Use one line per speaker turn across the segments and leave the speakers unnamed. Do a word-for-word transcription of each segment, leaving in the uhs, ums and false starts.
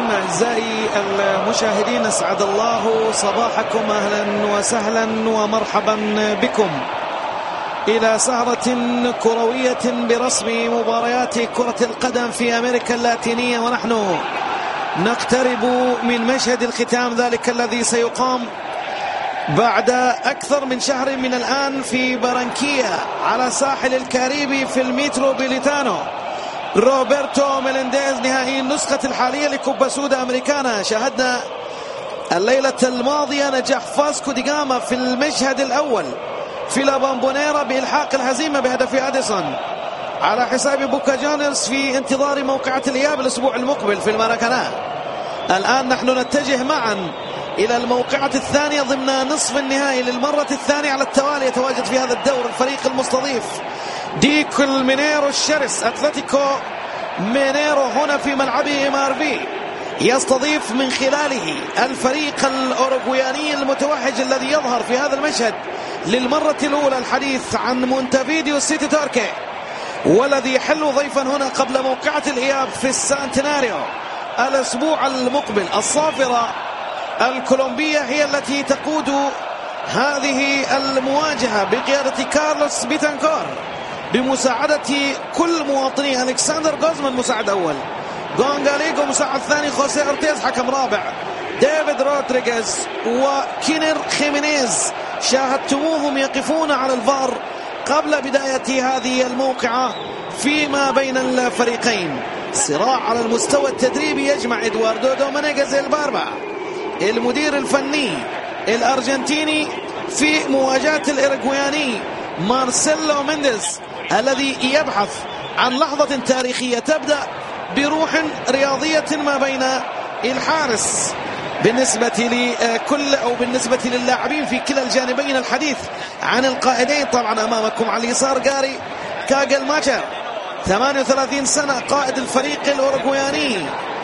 الكريم أعزائي المشاهدين، أسعد الله صباحكم، أهلا وسهلا ومرحبا بكم إلى سهرة كروية برسم مباريات كرة القدم في أمريكا اللاتينية، ونحن نقترب من مشهد الختام، ذلك الذي سيقام بعد أكثر من شهر من الآن في بارانكيا على ساحل الكاريبي في الميتروبوليتانو. روبرتو ميلينديز نهائي النسخة الحالية لكوبا سودا أمريكانا. شاهدنا الليلة الماضية نجاح فاسكو دي جاما في المشهد الأول في لا بامبونيرا بإلحاق الهزيمة بهدف أديسون على حساب بوكا جونيرز في انتظار موقعة الإياب الأسبوع المقبل في الماراكانا. الآن نحن نتجه معا إلى الموقعة الثانية ضمن نصف النهائي للمرة الثانية على التوالي. يتواجد في هذا الدور الفريق المستضيف ديكول مينيرو الشرس أتلتيكو مينيرو هنا في ملعبه ام ار في، يستضيف من خلاله الفريق الأوروغوياني المتوحج الذي يظهر في هذا المشهد للمرة الأولى. الحديث عن مونتافيديو سيتي توركي، والذي يحل ضيفا هنا قبل موقعة الإياب في السانتيناريو الأسبوع المقبل. الصافرة الكولومبية هي التي تقود هذه المواجهة بقيادة كارلوس بيتانكور بمساعدة كل مواطني ألكسندر غوزمان مساعد أول، غونغاليغو مساعد ثاني، خوسيه أورتيز حكم رابع، ديفيد رودريغيز وكينر خيمينيز شاهدتموهم يقفون على الفار قبل بداية هذه الموقعة فيما بين الفريقين. صراع على المستوى التدريبي يجمع إدواردو دومينيغيز الباربا المدير الفني الأرجنتيني في مواجهة الإيروغواياني مارسيلو مينديز الذي يبحث عن لحظة تاريخية تبدأ بروح رياضية ما بين الحارس بالنسبة لكل أو بالنسبة للاعبين في كلا الجانبين. الحديث عن القائدين طبعا أمامكم على اليسار جاري كاجل ماتشر ثمانية وثلاثين سنة قائد الفريق الأوروغوياني،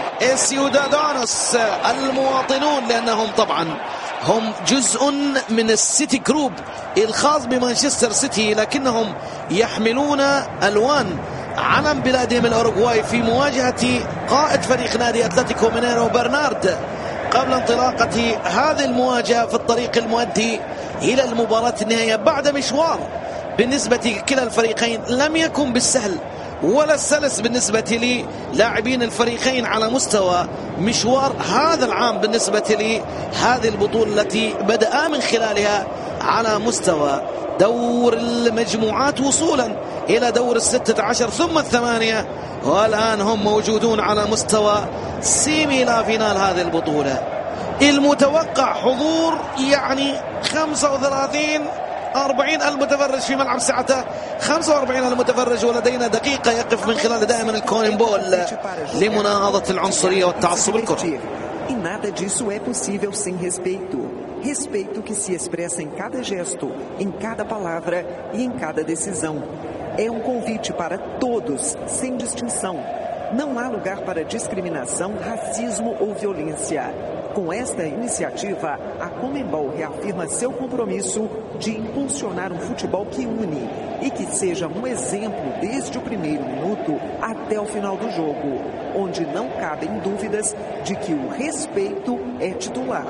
سيودادانوس المواطنون لأنهم طبعا هم جزء من السيتي جروب الخاص بمانشستر سيتي، لكنهم يحملون ألوان علم بلادهم الأوروغواي في مواجهة قائد فريق نادي أتلتيكو مينيرو برنارد قبل انطلاقة هذه المواجهة في الطريق المؤدي إلى المباراة النهائية بعد مشوار بالنسبة كلا الفريقين لم يكن بالسهل ولا السلس بالنسبة للاعبين الفريقين على مستوى مشوار هذا العام بالنسبة لهذه البطولة التي بدأ من خلالها على مستوى دور المجموعات وصولا إلى دور الستة عشر ثم الثمانية، والآن هم موجودون على مستوى سيمي لا فينال هذه البطولة. المتوقع حضور يعني خمسة وثلاثين أربعين المتفرج في ملعب سعته خمسة وأربعين المتفرج، ولدينا دقيقة يقف من خلال دائما الكونين بول لمناهضة العنصرية والتعصب الكروي.
E nada disso é possível sem respeito. Respeito que se expressa em cada gesto, em cada palavra e em cada decisão. É um convite para todos, sem distinção. Não há lugar para discriminação, racismo ou violência. Com esta iniciativa, a Conmebol reafirma seu compromisso de impulsionar um futebol que une e que seja um exemplo desde o primeiro minuto até o final do jogo, onde não cabem dúvidas de que o respeito é titular.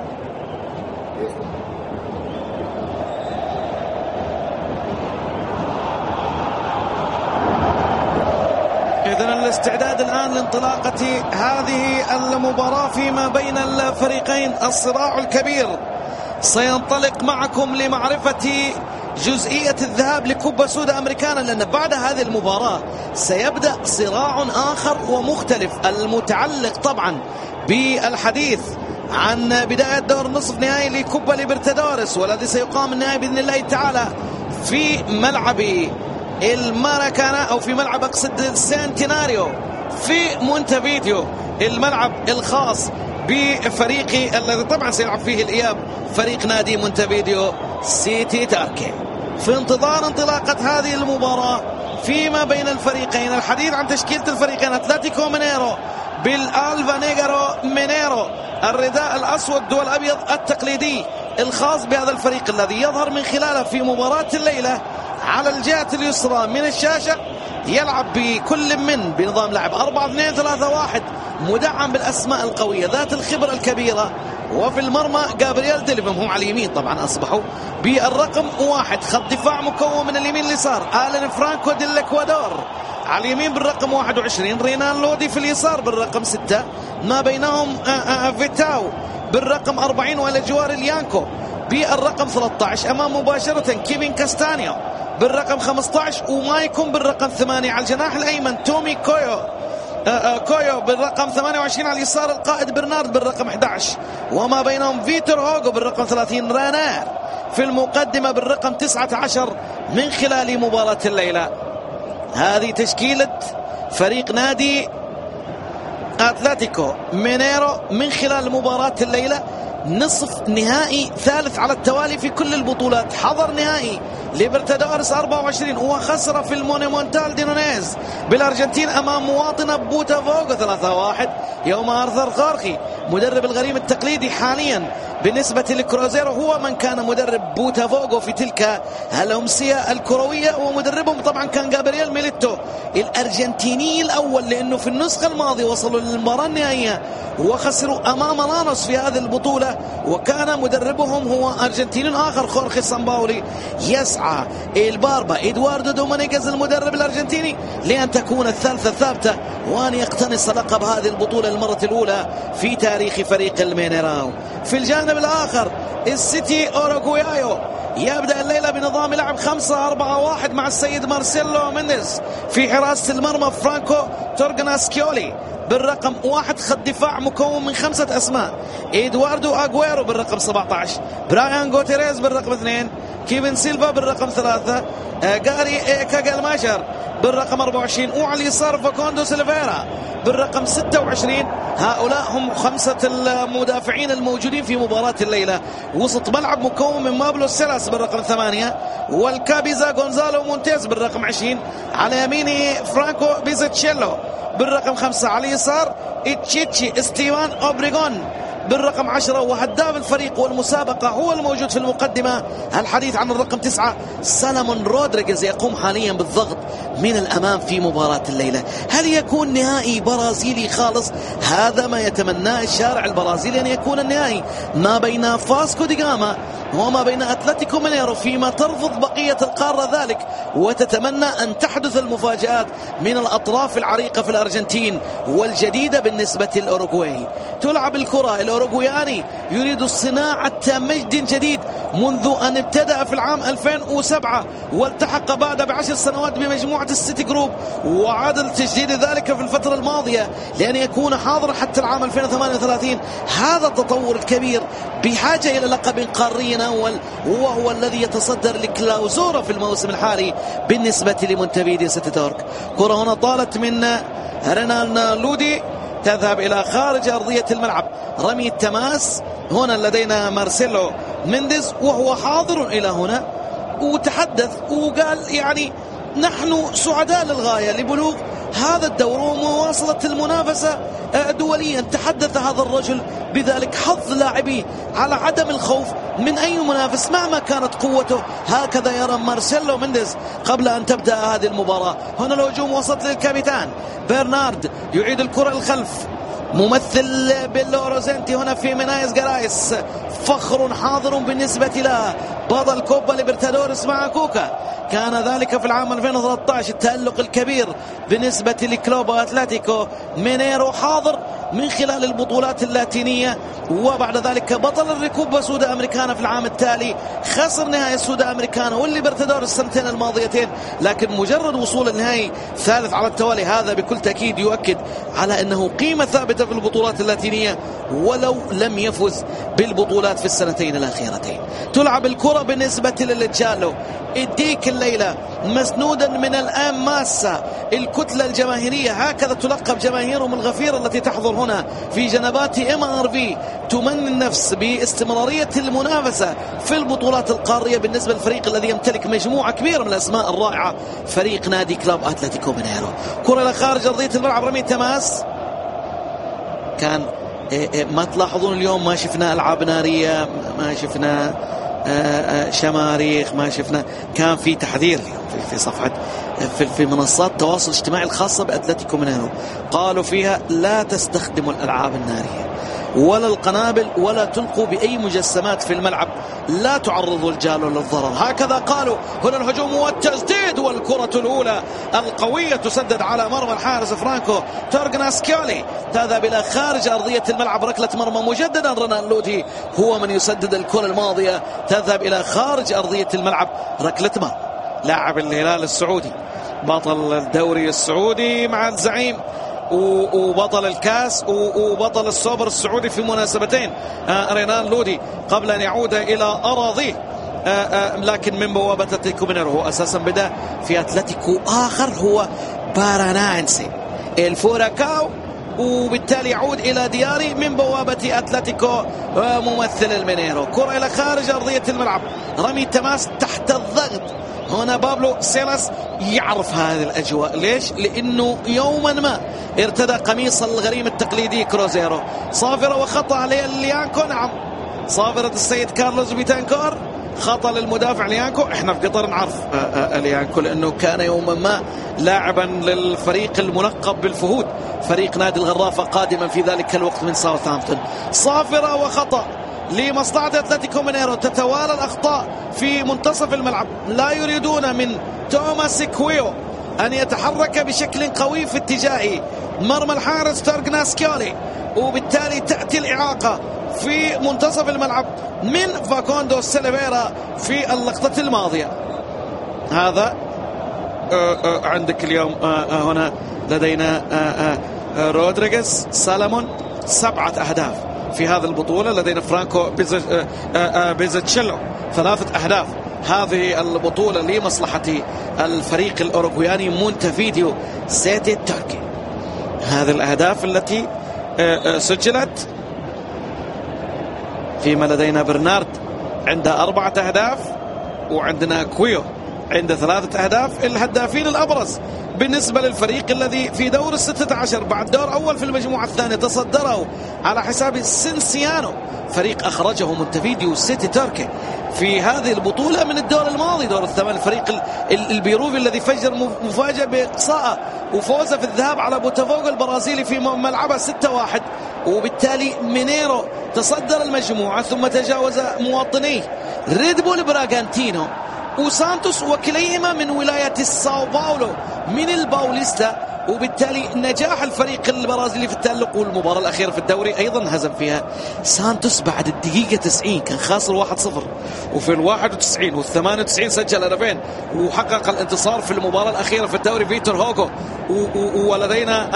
إذن الاستعداد الآن لانطلاقة هذه المباراة فيما بين الفريقين. الصراع الكبير سينطلق معكم لمعرفة جزئية الذهاب لكوبا سودا أمريكانا، لأن بعد هذه المباراة سيبدأ صراع آخر ومختلف المتعلق طبعا بالحديث عن بداية دور نصف نهائي لكوبا ليبرتادوريس، والذي سيقام النهائي بإذن الله تعالى في ملعب الماراكانا أو في ملعب أقصد السانتيناريو في مونتافيديو، الملعب الخاص بفريقي الذي طبعا سيلعب فيه الإياب فريق نادي مونتافيديو سيتي توركي. في انتظار انطلاقة هذه المباراة فيما بين الفريقين، الحديث عن تشكيلة الفريقين: أتلتيكو مينيرو بالألفا نيغرو مينيرو، الرداء الأسود والأبيض التقليدي الخاص بهذا الفريق الذي يظهر من خلاله في مباراة الليلة على الجهة اليسرى من الشاشة يلعب بكل من بنظام لعب أربعة اثنين ثلاثة واحد مدعم بالأسماء القوية ذات الخبرة الكبيرة. وفي المرمى جابرييل ديليفم هم على اليمين طبعا أصبحوا بالرقم واحد. خط دفاع مكون من اليمين اليسار آلان فرانكو دي الإكوادور، على اليمين بالرقم واحد وعشرين رينان لودي، في اليسار بالرقم ستة، ما بينهم فيتاو بالرقم أربعين وإلى جوار اليانكو بالرقم ثلاثة عشر. أمام مباشرة كيفين كاستانيو بالرقم خمسة عشر ومايكون بالرقم ثمانية. على الجناح الأيمن تومي كويو آآ كويو بالرقم ثمانية وعشرين. على اليسار القائد برنارد بالرقم أحد عشر، وما بينهم فيتور هوغو بالرقم ثلاثين. رانير في المقدمة بالرقم تسعة عشر من خلال مباراة الليلة. هذه تشكيلة فريق نادي أتلتيكو مينيرو من خلال مباراة الليلة. نصف نهائي ثالث على التوالي في كل البطولات. حضر نهائي ليبرتادورس أربعة وعشرين وخسر في المونيمونتال دي نونيز بالأرجنتين أمام مواطنة بوتافوغو ثلاثة واحد يوم آرثر خورخي مدرب الغريم التقليدي حاليا بالنسبة لكروزيرو، هو من كان مدرب بوتافوغو في تلك الأمسية الكروية، ومدربهم طبعا كان جابرييل ميليتو الأرجنتيني الأول، لأنه في النسخة الماضية وصلوا للمباراة النهائية وخسروا أمام لانوس في هذه البطولة، وكان مدربهم هو أرجنتيني آخر خورخي سامباولي. يسعى الباربا إدواردو دومينيغيز المدرب الأرجنتيني لأن تكون الثالثة ثابتة وأن يقتنص لقب هذه البطولة المرة الأولى في تاريخ فريق المينيراو. في الجانب الآخر السيتي أوروغوايو يبدأ الليلة بنظام لعب خمسة أربعة واحد مع السيد مارسيلو مينديز. في حراسة المرمى فرانكو تورغناسكيولي بالرقم واحد. خط دفاع مكون من خمسة أسماء: إدواردو أغويرو بالرقم سبعة عشر، برايان غوتيريز بالرقم اثنين، كيفن سيلفا بالرقم ثلاثة، غاري كاغالماشر بالرقم أربعة وعشرين، وعلى اليسار فاكوندو سيلفيرا بالرقم ستة وعشرين. هؤلاء هم خمسة المدافعين الموجودين في مباراة الليلة. وسط ملعب مكون من مابلو سيلاس بالرقم ثمانية، والكابيزا غونزالو مونتيز بالرقم عشرين. على يمينه فرانكو بيزاتشيلو بالرقم خمسة. على اليسار إتشيتشي استيفان أوبريغون بالرقم عشرة، وهداف الفريق والمسابقة هو الموجود في المقدمة. الحديث عن الرقم تسعة سالمون رودريغيز يقوم حاليا بالضغط من الأمام في مباراة الليلة. هل يكون نهائي برازيلي خالص؟ هذا ما يتمناه الشارع البرازيلي، أن يكون النهائي ما بين فاسكو دي غاما وما بين أتلتيكو مينيرو، فيما ترفض بقية القارة ذلك وتتمنى أن تحدث المفاجآت من الأطراف العريقة في الأرجنتين والجديدة بالنسبة للأوروغواي. تلعب الكرة، الأوروغوياني يريد صناعة مجد جديد منذ أن ابتدأ في العام ألفين وسبعة والتحق بعد بعشر سنوات بمجموعة السيتي جروب، وعاد لتجديد ذلك في الفترة الماضية لأن يكون حاضر حتى العام ألفين وثمانية وثلاثين. هذا التطور الكبير بحاجة إلى لقب قاري أول، وهو الذي يتصدر لكلاوزورا في الموسم الحالي بالنسبة لمونتفيديو سيتي تورك. كرة هنا طالت من رينان لودي تذهب إلى خارج أرضية الملعب. رمي التماس هنا لدينا مارسيلو مينديز وهو حاضر إلى هنا، وتحدث وقال يعني نحن سعداء للغاية لبلوغ هذا الدور ومواصلة المنافسة دوليا. تحدث هذا الرجل بذلك حظ لاعبيه على عدم الخوف من أي منافس مهما كانت قوته. هكذا يرى مارسيلو مينديز قبل أن تبدأ هذه المباراة. هنا الهجوم وسط للكابيتان برنارد يعيد الكرة للخلف. ممثل بيلو روزنتي هنا في مينايز جرايس، فخر حاضر بالنسبة له، بطل كوبا ليبرتادورس مع كوكا، كان ذلك في العام ألفين وثلاثة عشر. التألق الكبير بالنسبة لكلوب أتلتيكو مينيرو حاضر من خلال البطولات اللاتينية، وبعد ذلك بطل الركوب سودا أمريكانا في العام التالي، خسر نهائي سودا أمريكانا والليبرتادورس السنتين الماضيتين، لكن مجرد وصول النهائي ثالث على التوالي هذا بكل تأكيد يؤكد على أنه قيمة ثابتة في البطولات اللاتينية ولو لم يفز بالبطولات في السنتين الأخيرتين. تلعب الكرة بالنسبة للتشالو الديك الليلة مسنودا من الآن ماسة الكتلة الجماهيرية، هكذا تلقب جماهيرهم الغفيرة التي تحضر هنا في جنبات ام ار في، تمني النفس باستمرارية المنافسة في البطولات القارية بالنسبة للفريق الذي يمتلك مجموعة كبيرة من الأسماء الرائعة، فريق نادي كلوب أتلتيكو مينيرو. كرة إلى خارج أرضية الملعب، رمي تماس. كان ما تلاحظون اليوم ما شفنا ألعاب نارية، ما شفنا شماريخ ما شفنا. كان في تحذير في صفحة في, في منصات التواصل الاجتماعي الخاصة بأتلتيكو مينيرو، قالوا فيها لا تستخدموا الألعاب النارية ولا القنابل ولا تلقوا بأي مجسمات في الملعب، لا تعرضوا الجال للضرر. هكذا قالوا. هنا الهجوم والتسديد، والكرة الأولى القوية تسدد على مرمى الحارس فرانكو تورغناسكيولي، تذهب إلى خارج أرضية الملعب. ركلة مرمى مجددا، رنان لودي هو من يسدد الكرة الماضية، تذهب إلى خارج أرضية الملعب. ركلة مرمى لاعب الهلال السعودي، بطل الدوري السعودي مع الزعيم وبطل الكاس وبطل السوبر السعودي في مناسبتين، رنان لودي، قبل أن يعود إلى أراضيه. لكن من بوابة أتلتيكو مينيرو، هو أساسا بدأ في أتلتيكو آخر هو باراناينسي الفوراكاو، وبالتالي يعود إلى دياري من بوابة أتلتيكو ممثل المينيرو. كرة إلى خارج أرضية الملعب، رمي تماس تحت الضغط. هنا بابلو سيلاس يعرف هذه الأجواء. ليش؟ لأنه يوما ما ارتدى قميص الغريم التقليدي كروزيرو. صافرة وخطأ عليه ليانكو. نعم، صافرة السيد كارلوس بيتانكور، خطأ للمدافع ليانكو. احنا في قطر نعرف ليانكو لأنه كان يوما ما لاعبا للفريق الملقب بالفهود، فريق نادي الغرافة، قادما في ذلك الوقت من ساوثهامبتون. صافرة وخطأ لمصلحة أتلتيكو مينيرو. تتوالى الأخطاء في منتصف الملعب، لا يريدون من توماس كويو أن يتحرك بشكل قوي في اتجاه مرمى الحارس تورغناسكيولي، وبالتالي تأتي الإعاقة في منتصف الملعب من فاكوندو سيلفيرا في اللقطة الماضية. هذا عندك اليوم هنا لدينا رودريغيز سالمون، سبعة أهداف في هذه البطولة. لدينا فرانكو بيزاتشيلو ثلاثة أهداف. هذه البطولة لمصلحة الفريق الأوروغوياني مونتفيديو سيتي التركي. هذه الأهداف التي سجلت. فيما لدينا برنارد عنده أربعة أهداف، وعندنا كويو عنده ثلاثة أهداف. الهدافين الأبرز بالنسبة للفريق الذي في دور الستة عشر بعد دور أول في المجموعة الثانية تصدره على حساب سينسيانو، فريق أخرجه مونتفيديو سيتي تركي في هذه البطولة من الدور الماضي، دور الثمان. الفريق البيروفي الذي فجر مفاجأة بإقصاء وفوزه في الذهاب على بوتافوغو البرازيلي في ملعبه ستة واحد، وبالتالي مينيرو تصدر المجموعة ثم تجاوز مواطنيه ريد بول براغانتينو وسانتوس، وكليهما من ولاية الساو باولو من الباوليستا. وبالتالي نجاح الفريق البرازيلي في التألق. والمباراة الأخيرة في الدوري أيضا هزم فيها سانتوس بعد الدقيقة تسعين، كان خاسر واحد صفر، وفي الواحد وتسعين والثمانية وتسعين سجل هدفين وحقق الانتصار في المباراة الأخيرة في الدوري فيتور هوغو. ولدينا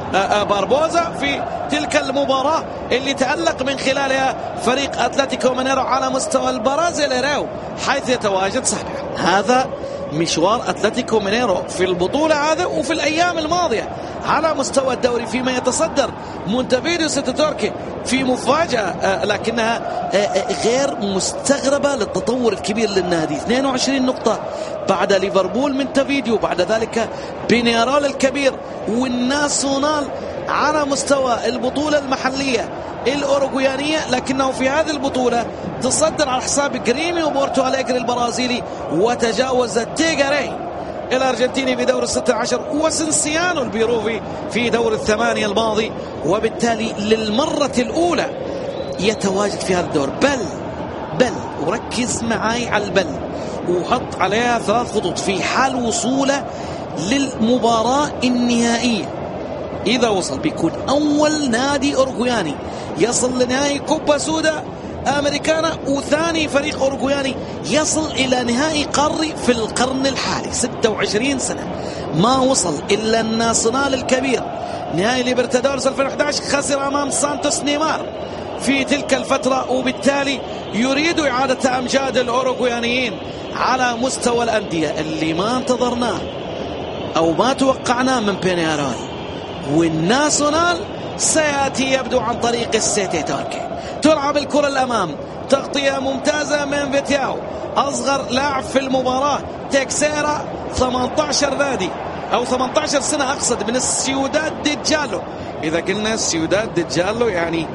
باربوزا في تلك المباراة اللي تألق من خلالها فريق أتلتيكو مينيرو على مستوى البرازيليرو حيث يتواجد سابعا. هذا مشوار أتلتيكو مينيرو في البطولة هذا وفي الأيام الماضية على مستوى الدوري، فيما يتصدر مونتفيديو سيتي تركي في مفاجأة لكنها غير مستغربة للتطور الكبير للنادي. اثنين وعشرين نقطة بعد ليفربول مونتفيديو، بعد ذلك بينيارول الكبير والناسيونال على مستوى البطولة المحلية الأوروغويانية، لكنه في هذه البطولة تصدر على حساب جريمي وبورتو أليغري البرازيلي، وتجاوز تيغاري الأرجنتيني في دور الستة عشر، وسنسيانو البيروفي في دور الثمانية الماضي. وبالتالي للمرة الأولى يتواجد في هذا الدور. بل بل وركز معي على البل وحط عليها ثلاث خطوط في حال وصوله للمباراة النهائية. إذا وصل بيكون أول نادي أوروغوياني يصل لنهائي كوبا سودا أمريكانا، وثاني فريق أوروغوياني يصل إلى نهائي قاري في القرن الحالي. ستة وعشرين سنة ما وصل إلا الناسيونال الكبير نهائي ليبرتادورس ألفين وأحد عشر، خسر أمام سانتوس نيمار في تلك الفترة. وبالتالي يريد إعادة أمجاد الأوروغويانيين على مستوى الأندية اللي ما انتظرناه أو ما توقعناه من بينيارول. والناسيونال سيأتي يبدو عن طريق السيتي تركي. تلعب الكرة الأمام، تغطية ممتازة من فيتياو، أصغر لاعب في المباراة تكسيرا، ثمانية عشر نادي أو ثمانية عشر سنة أقصد، من السيوداد دي جالو. إذا قلنا السيوداد دي جالو يعني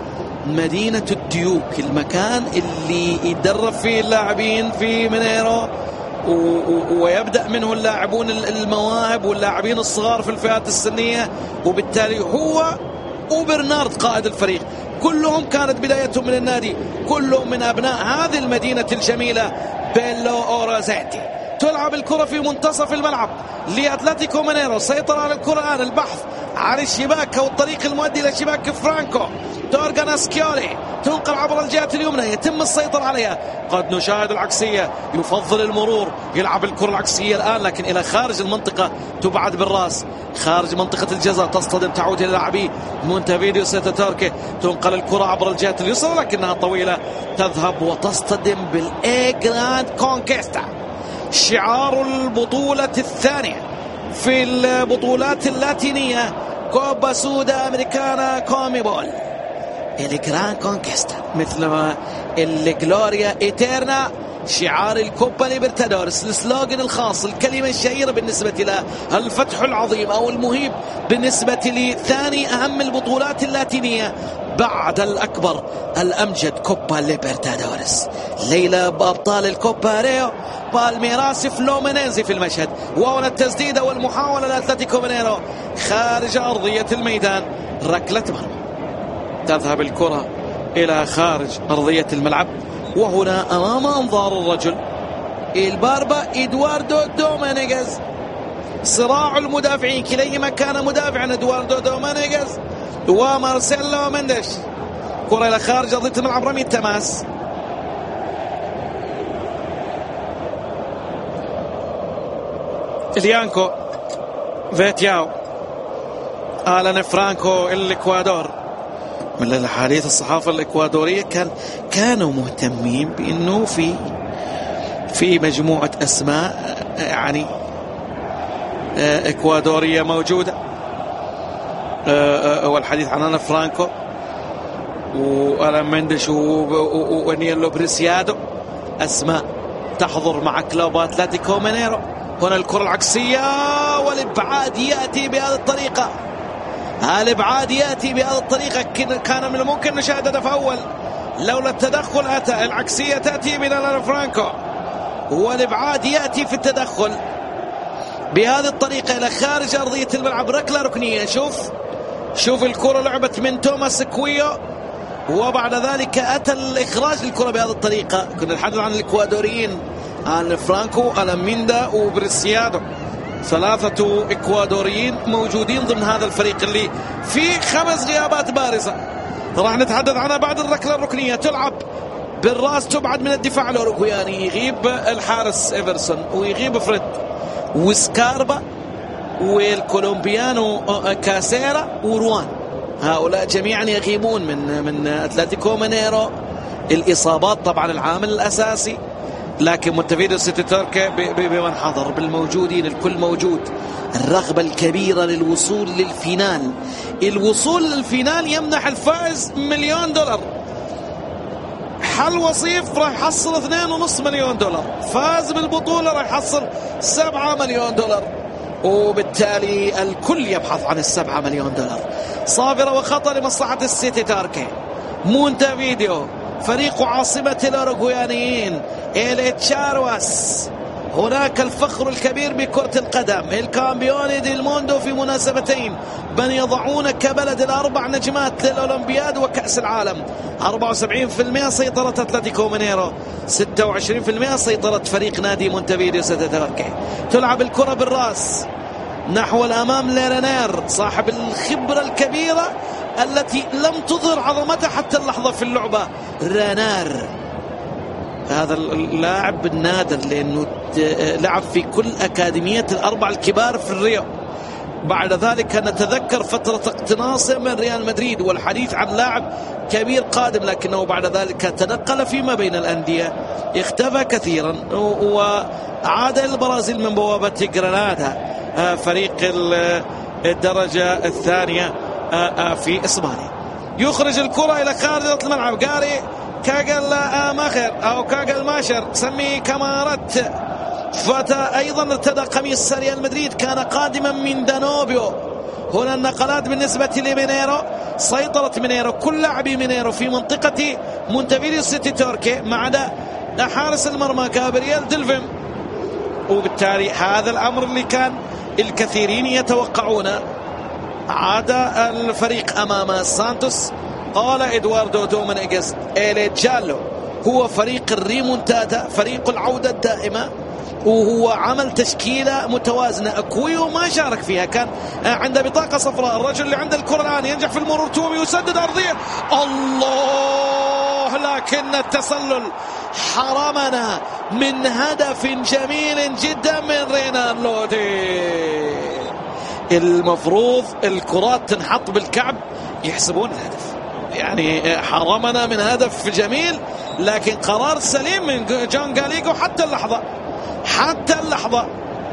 مدينة الديوك، المكان اللي يدرب فيه اللاعبين في مينيرو ويبدأ منه اللاعبون المواهب واللاعبين الصغار في الفئات السنية، وبالتالي هو وبرنارد قائد الفريق كلهم كانت بدايتهم من النادي، كلهم من أبناء هذه المدينة الجميلة بيلو أورازيتي. تلعب الكرة في منتصف الملعب لأتلتيكو مينيرو، سيطر على الكرة الآن، البحث عن الشباك أو الطريق المؤدي إلى شباك فرانكو تورغان اسكيولي، تنقل عبر الجهة اليمنى، يتم السيطرة عليها. قد نشاهد العكسية، يفضل المرور، يلعب الكرة العكسية الآن لكن إلى خارج المنطقة، تبعد بالراس خارج منطقة الجزاء، تصطدم، تعود إلى لاعبي مونتفيديو سيتا توركي، تنقل الكرة عبر الجهة اليسرى لكنها طويلة، تذهب وتصطدم بالإي جراند كونكيستا، شعار البطولة الثانية في البطولات اللاتينية، كوبا سودا أمريكانا كوميبول، الجران كونكيستا، مثل ما الجلوريا إيترنا، شعار الكوبا ليبرتادورس، السلوغن الخاص، الكلمة الشهيرة بالنسبة له، الفتح العظيم أو المهيب بالنسبة لثاني أهم البطولات اللاتينية بعد الأكبر الأمجد كوبا ليبرتادورس. ليلة بأبطال الكوبا ريو، بالميراس فلومينينزي في المشهد، وهنا التسديدة والمحاولة لأتلتيكو مينيرو خارج أرضية الميدان، ركلة مرمى، تذهب الكرة إلى خارج أرضية الملعب، وهنا أمام أنظار الرجل الباربا إدواردو دومينيغيز، صراع المدافعين، كليهما كان مدافعا، إدواردو دومينيغيز ومارسيلو مندش. كرة إلى خارج أرضية الملعب، رمي التماس، اليانكو فيتياو، آلان فرانكو الإكوادور. من الحديث الصحافة الإكوادورية كان كانوا مهتمين بأنه في في مجموعة أسماء يعني إكوادورية موجودة، والحديث عن آلان فرانكو وآلان مندش ونيلو بريسيادو، أسماء تحضر مع كلوب أتلتيكو مينيرو. هنا الكرة العكسية والإبعاد يأتي بهذه الطريقة، الإبعاد يأتي بهذه الطريقة، كان من الممكن نشاهد هدف أول لولا التدخل. أتى العكسية تأتي من آلان فرانكو، والإبعاد يأتي في التدخل بهذه الطريقة إلى خارج أرضية الملعب، ركلة ركنية. شوف شوف الكرة لعبت من توماس كويو، وبعد ذلك أتى الإخراج للكرة بهذه الطريقة. كنا نتحدث عن الإكوادوريين، آلان فرانكو، آلان ميندا وبريسيادو، ثلاثة إكوادوريين موجودين ضمن هذا الفريق اللي فيه خمس غيابات بارزة راح نتحدث عنها بعد الركلة الركنية. تلعب بالراس، تبعد من الدفاع الأوروغوياني، يغيب الحارس إيفرسون ويغيب فريد وسكاربا والكولومبيانو كاسيرا وروان، هؤلاء جميعا يغيبون من من أتلتيكو مينيرو. الإصابات طبعا العامل الأساسي، لكن مونتفيديو سيتي توركي بمن حضر بالموجودين، الكل موجود. الرغبة الكبيرة للوصول للفينال، الوصول للفينال يمنح الفائز مليون دولار، حل وصيف راح يحصل اثنين ونص مليون دولار، فاز بالبطولة راح يحصل سبعة مليون دولار، وبالتالي الكل يبحث عن السبعة مليون دولار. صافرة وخطر لمصلحة السيتي توركي. مونتفيديو فريق عاصمة الأوروغويانيين إليتشارواس، هناك الفخر الكبير بكرة القدم، الكامبيوني ديل موندو في مناسبتين، من يضعون كبلد الأربع نجمات للأولمبياد وكأس العالم. أربعة وسبعين بالمئة سيطرة أتلتيكو مينيرو، ستة وعشرين بالمئة سيطرة فريق نادي مونتفيديو سيتي توركي. تلعب الكرة بالرأس نحو الأمام لرينير، صاحب الخبرة الكبيرة التي لم تظهر عظمتها حتى اللحظة في اللعبة. رينير هذا اللاعب النادر لأنه لعب في كل أكاديمية الأربع الكبار في الريو. بعد ذلك نتذكر فترة اقتناصه من ريال مدريد، والحديث عن لاعب كبير قادم، لكنه بعد ذلك تنقل فيما بين الأندية، اختفى كثيرا وعاد إلى البرازيل من بوابة غرانادا، فريق الدرجة الثانية في إسبانيا. يخرج الكرة إلى خارج الملعب، قاري كاغل ماخر أو كاغل ماشر، سمي كامارات، فتى أيضا ارتدى قميص ريال مدريد، كان قادما من دانوبيو، هنا النقلات بالنسبة لمينيرو. سيطرة مينيرو، كل لاعبي مينيرو في منطقة مونتفيديو سيتي توركي ما عدا حارس المرمى غابرييل ديلفيم. وبالتالي هذا الأمر اللي كان الكثيرين يتوقعونه. عاد الفريق أمام سانتوس. قال إدواردو دومينيغيز إلي جالو هو فريق الريمونتادا، فريق العودة الدائمة، وهو عمل تشكيلة متوازنة. أكويو ما شارك فيها، كان عنده بطاقة صفراء. الرجل اللي عنده الكرة الآن ينجح في المرور، تومي يسدد أرضية، الله، لكن التسلل حرمنا من هدف جميل جدا من رينان لودي. المفروض الكرات تنحط بالكعب يحسبون الهدف، يعني حرمنا من هدف جميل، لكن قرار سليم من جون غاليغو حتى اللحظة حتى اللحظة.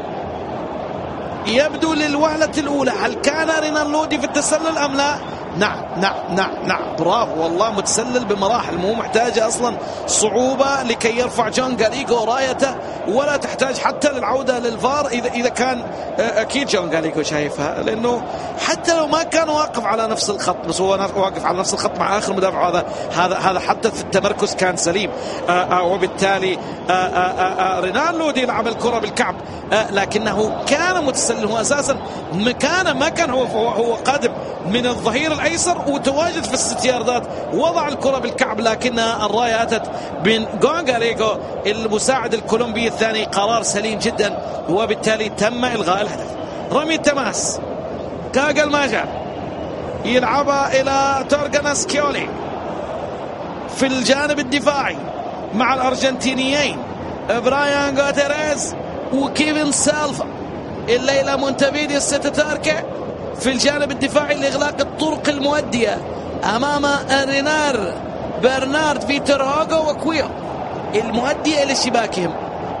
يبدو للوهلة الأولى هل كان رينان لودي في التسلل أم لا؟ نعم نعم نعم نعم برافو والله، متسلل بمراحل، مو محتاجة أصلا صعوبة لكي يرفع جون غاليغو رايته، ولا تحتاج حتى للعودة للفار إذا إذا كان أكيد جون غاليغو شايفها، لأنه حتى لو ما كان واقف على نفس الخط، بس هو واقف على نفس الخط مع آخر مدافع، هذا هذا هذا حتى في التمركز كان سليم. آآ آآ وبالتالي آآ آآ رينان لودي لعب الكرة بالكعب، لكنه كان متسلل. هو أساسا مكانه ما كان هو هو قادم من الظهير الأيسر وتواجد في الست ياردات، وضع الكرة بالكعب، لكنها الراية أتت من جون غاليغو المساعد الكولومبي الثاني. قرار سليم جدا، وبالتالي تم إلغاء الهدف. رمي التماس، كاغل ماجر يلعبها إلى تورغان سكيولي في الجانب الدفاعي مع الأرجنتينيين برايان غوتيريز وكيفن سالفا. الليلة مونتفيديو سيتي توركي في الجانب الدفاعي لإغلاق الطرق المؤدية أمام رينار برنارد فيتر هوغو وكويو المؤدية إلى شباكهم.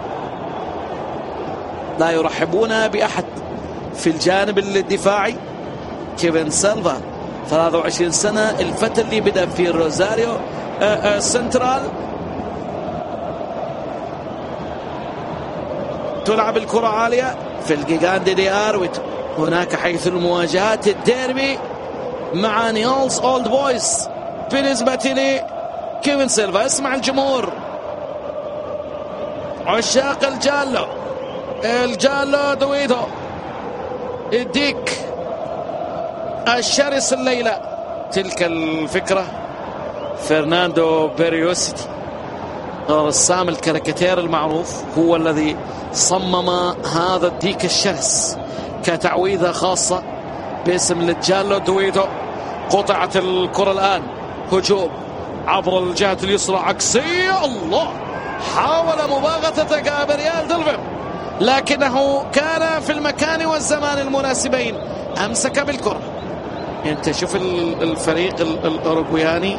لا يرحبون بأحد في الجانب الدفاعي. كيفن سالفا ثلاثة وعشرين سنة، الفتى اللي بدأ في روزاريو آآ آآ سنترال. تلعب الكرة عالية في الجيجاندي دي آرويت هناك حيث المواجهات الديربي مع نيولز أولد بويز بالنسبة لي كيفن سيلفا. اسمع الجمهور، عشاق الجالو الجالو دويدو الديك الشرس الليلة. تلك الفكرة فرناندو بيريوسيتي رسام الكاريكاتير المعروف هو الذي صمم هذا الديك الشرس كتعويذة خاصة باسم الجالو دويدو. قطعت الكرة الآن، هجوم عبر الجهة اليسرى عكسية، الله، حاول مباغتة غابرييل ديلفيم لكنه كان في المكان والزمان المناسبين، أمسك بالكرة. انت شوف الفريق الأوروغوياني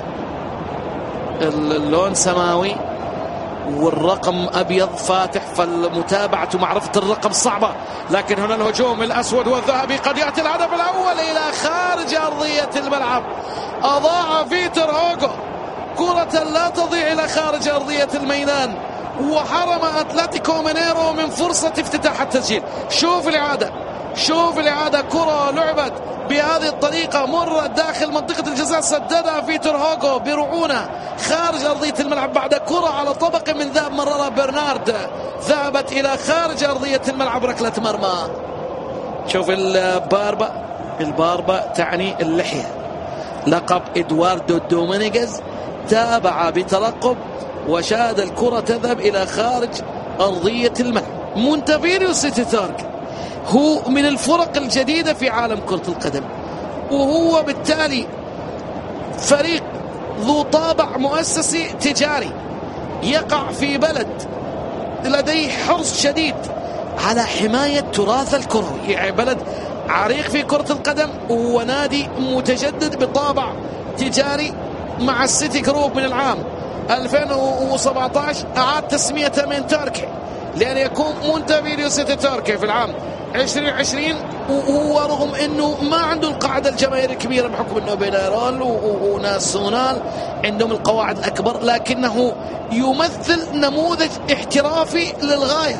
اللون سماوي والرقم أبيض فاتح، فالمتابعة ومعرفة الرقم صعبة، لكن هنا الهجوم الأسود والذهبي قد يأتي الهدف الأول إلى خارج أرضية الملعب. أضاع فيتر هوغو كرة لا تضيع إلى خارج أرضية الميدان، وحرم أتلتيكو مينيرو من فرصة افتتاح التسجيل. شوف الإعادة، شوف الإعادة، كرة لعبت بهذه الطريقة، مرت داخل منطقة الجزاء، سددها فيتر هوغو برعونة خارج أرضية الملعب بعد كرة على طبق من ذهب مررها برنارد، ذهبت إلى خارج أرضية الملعب، ركلة مرمى. شوف الباربا، الباربا تعني اللحية، لقب إدواردو دومينيغيز، تابع بترقب وشاهد الكرة تذهب إلى خارج أرضية الملعب. مونتفيديو سيتي توركي هو من الفرق الجديدة في عالم كرة القدم، وهو بالتالي فريق ذو طابع مؤسسي تجاري يقع في بلد لديه حرص شديد على حماية تراث الكروي، يعني بلد عريق في كرة القدم ونادي متجدد بطابع تجاري مع السيتي جروب من العام ألفين وسبعة عشر أعاد تسميته من تركيا لأن يكون مونتفيديو سيتي توركي في العام عشرين عشرين، وهو رغم أنه ما عنده القاعدة الجماهيرية الكبيرة بحكم أنه بينارول وناسيونال عندهم القواعد الأكبر، لكنه يمثل نموذج احترافي للغاية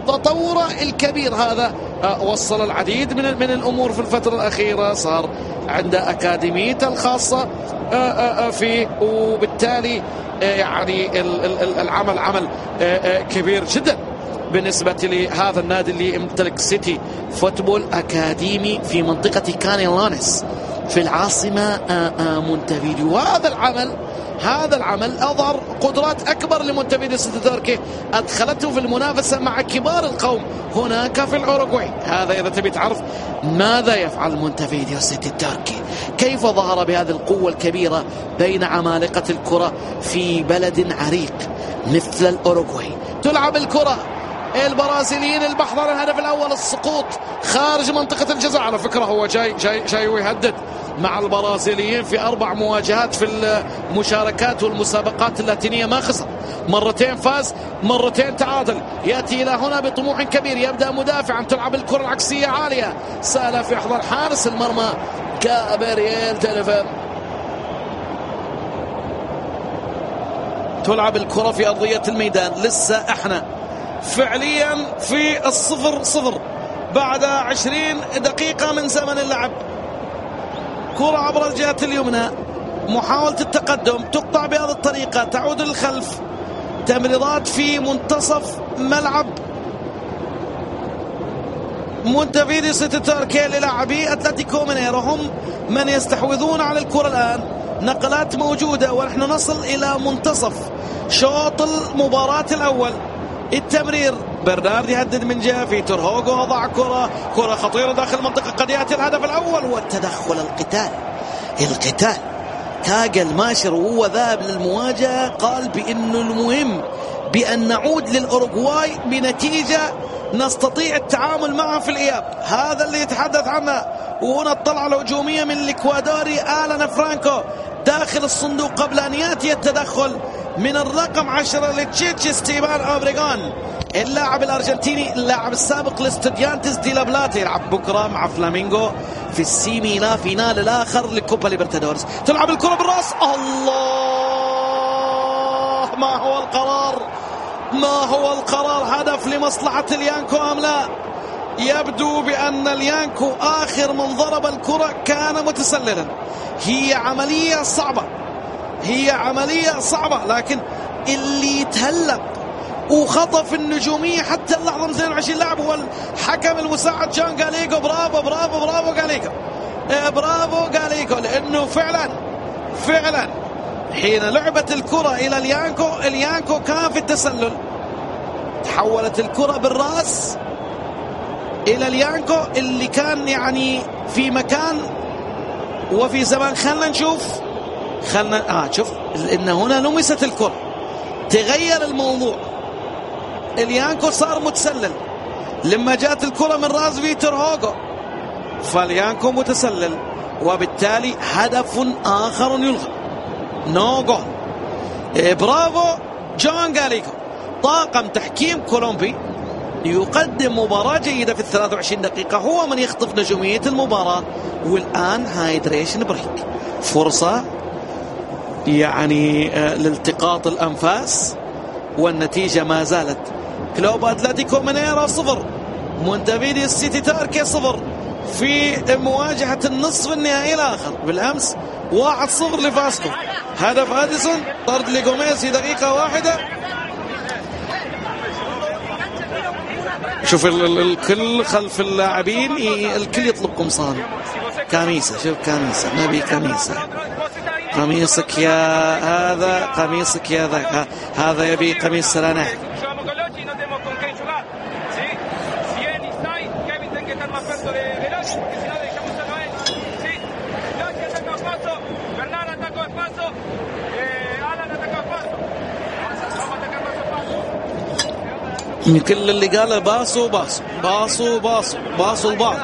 التطور الكبير هذا وصل العديد من من الأمور في الفترة الأخيرة. صار عنده أكاديميته الخاصة فيه، وبالتالي يعني العمل عمل كبير جدا بالنسبة لهذا النادي اللي يمتلك سيتي فوتبول أكاديمي في منطقة كانيلانس في العاصمة مونتفيديو. وهذا العمل هذا العمل أظهر قدرات أكبر لمونتفيديو سيتي تركي، أدخلته في المنافسة مع كبار القوم هناك في الأوروغواي. هذا إذا تبي تعرف ماذا يفعل مونتفيديو سيتي تركي، كيف ظهر بهذه القوة الكبيرة بين عمالقة الكرة في بلد عريق مثل الأوروغواي. تلعب الكرة، البرازيليين البحث عن الهدف الأول، السقوط خارج منطقة الجزاء. على فكرة هو جاي جاي جاي ويهدد مع البرازيليين في أربع مواجهات في المشاركات والمسابقات اللاتينية، ما خسر، مرتين فاز مرتين تعادل. يأتي إلى هنا بطموح كبير، يبدأ مدافعا، تلعب الكرة العكسية عالية، سهلة في أحضان حارس المرمى جابرييل تلفم. تلعب الكرة في أرضية الميدان، لسه احنا فعليا في الصفر صفر بعد عشرين دقيقة من زمن اللعب. كرة عبر الجهة اليمنى، محاولة التقدم تقطع بهذه الطريقة، تعود للخلف، تمريرات في منتصف ملعب مونتفيديو سيتي تركي للاعبي اتلتيكو مينيرو، هم من يستحوذون على الكرة الآن. نقلات موجودة ونحن نصل إلى منتصف شوط المباراة الأول. التمرير، برنارد يهدد من جهة، فيتور هوغو وضع كرة كرة خطيرة داخل المنطقة، قد يأتي الهدف الأول. والتدخل، القتال القتال كاجل ماشر وهو ذاهب للمواجهة قال بأنه المهم بأن نعود للأوروغواي بنتيجة نستطيع التعامل معها في الإياب. هذا اللي يتحدث عنه. وهنا الطلعة الهجومية من الإكوادوري آلان فرانكو داخل الصندوق قبل أن يأتي التدخل من الرقم عشرة لتشيتش ستيفان أوبريغان، اللاعب الأرجنتيني، اللاعب السابق لاستوديانتس دي لابلاتا، يلعب بكرة مع فلامينغو في السيمي لا فينال الآخر لكوبا ليبرتادورس. تلعب الكرة بالرأس، الله، ما هو القرار ما هو القرار هدف لمصلحة اليانكو أم لا؟ يبدو بأن اليانكو آخر من ضرب الكرة كان متسللا. هي عملية صعبة هي عملية صعبة لكن اللي يتهلب وخطف النجومية حتى اللحظة من اثنين وعشرين لاعب هو الحكم المساعد جان غاليغو. برافو برافو برافو غاليغو، برافو غاليغو، لأنه فعلا فعلا حين لعبت الكرة إلى اليانكو، اليانكو كان في التسلل، تحولت الكرة بالرأس إلى اليانكو اللي كان يعني في مكان وفي زمان. خلنا نشوف خلنا آه شوف إن هنا لمست الكرة، تغير الموضوع. اليانكو صار متسلل لما جاءت الكرة من راس فيتور هوغو، فاليانكو متسلل وبالتالي هدف آخر يلغى، نو جول. إيه برافو جون غاليغو، طاقم تحكيم كولومبي يقدم مباراة جيدة في الثلاث وعشرين دقيقة، هو من يخطف نجومية المباراة. والآن هايدريشن بريك، فرصة يعني لالتقاط الأنفاس، والنتيجة ما زالت كلوب أتلتيكو مينيرو صفر، مونتفيديو سيتي تركي صفر في مواجهة النصف النهائي الآخر. بالأمس واحد صفر لفاسكو، هدف أديسون، طرد لغوميز في دقيقة واحدة. شوف الكل خلف اللاعبين، الكل يطلب قمصان كاميسة. شوف كاميسة، نبي كاميسة، قميصك يا هذا، قميصك يا ذاك، هذا يبي قميص سلانة. كل اللي قاله باصوا باصوا باصوا باصوا باصوا البعض.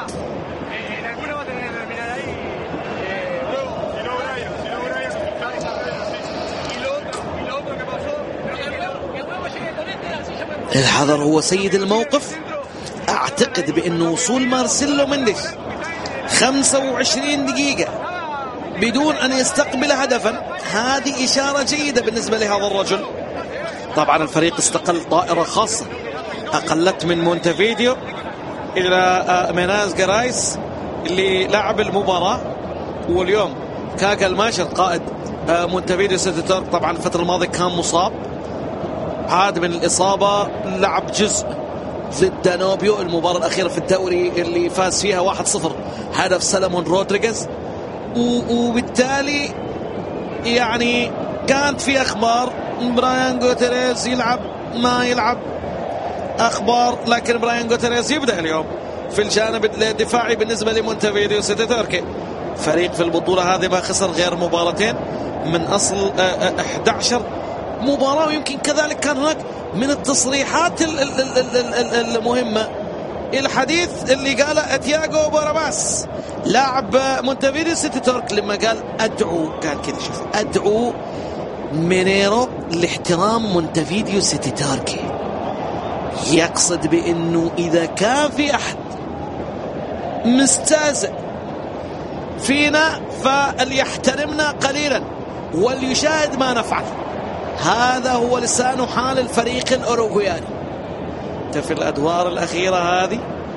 الحذر هو سيد الموقف. اعتقد بأنه وصول مارسيلو مندش خمسة وعشرين دقيقة بدون أن يستقبل هدفا، هذه إشارة جيدة بالنسبة لهذا الرجل. طبعا الفريق استقل طائرة خاصة أقلت من مونتفيديو إلى ميناس جرايس اللي لعب المباراة. واليوم كاكا الماشر قائد مونتفيديو سيتي تورك طبعا الفترة الماضية كان مصاب، عاد من الإصابة، لعب جزء ضد دانوبيو المباراة الأخيرة في الدوري اللي فاز فيها واحد صفر هدف سلمون رودريغيز، وبالتالي يعني كانت في أخبار برايان غوتيريز يلعب ما يلعب أخبار، لكن برايان غوتيريز يبدأ اليوم في الجانب الدفاعي بالنسبة لمونتفيديو سيتي تورك. فريق في البطولة هذه ما خسر غير مباراتين من أصل أحد عشر مباراة، ويمكن كذلك كان هناك من التصريحات المهمة الحديث اللي قاله تياغو بوراباس لاعب مونتفيديو سيتي تورك لما قال أدعو، قال كذا شوف أدعو مينيرو لاحترام مونتفيديو سيتي تورك، يقصد بأنه إذا كان في أحد مستهزئ فينا فليحترمنا قليلا وليشاهد ما نفعل. هذا هو لسان حال الفريق الأوروغوياني. في الأدوار الأخيرة هذه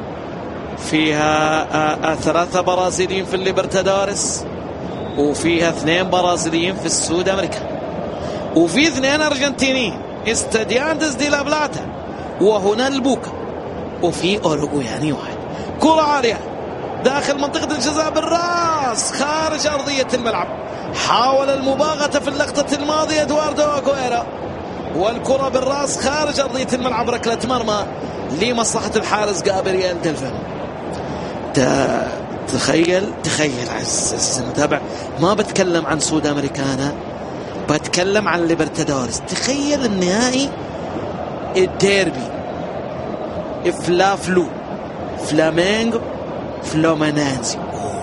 فيها ثلاثة برازيليين في الليبرتادوريس، وفيها اثنين برازيليين في السود أمريكا، وفي اثنين أرجنتينيين استاديانتس دي لا بلاتا وهنا البوكا، وفي أوروغوياني واحد. كرة عالية داخل منطقة الجزاء بالراس خارج أرضية الملعب، حاول المباغتة في اللقطة الماضية إدواردو أغويرو، والكرة بالراس خارج أرضية الملعب، ركلة مرمى لمصلحة الحارس جابرييل ديلفينو. تخيل تخيل عزيز المتابع، ما بتكلم عن سود أمريكانا، بتكلم عن ليبرتادوريس. تخيل النهائي الديربي فلافلو فلامينغو فلومينينزي،